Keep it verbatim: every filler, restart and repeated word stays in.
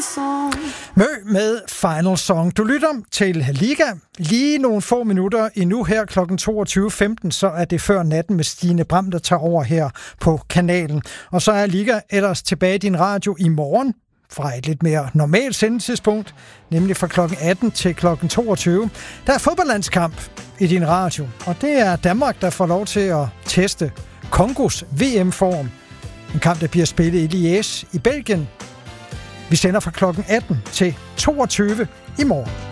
Mø med Final Song. Du lytter til Liga. Lige nogle få minutter endnu her klokken toogtyve femten, så er det før natten med Stine Bram, der tager over her på kanalen. Og så er Liga ellers tilbage i din radio i morgen fra et lidt mere normalt sendetidspunkt, nemlig fra klokken atten til klokken toogtyve. Der er fodboldlandskamp i din radio, og det er Danmark, der får lov til at teste Kongos V M-form. En kamp, der bliver spillet i Liège i Belgien. Vi sender fra klokken atten til toogtyve i morgen.